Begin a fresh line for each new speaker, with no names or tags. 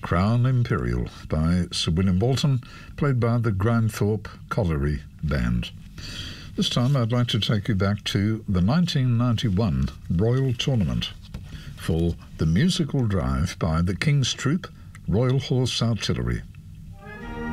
Crown Imperial by Sir William Bolton, played by the Grimethorpe Colliery Band. This time I'd like to take you back to the 1991 Royal Tournament for The Musical Drive by the King's Troop, Royal Horse Artillery.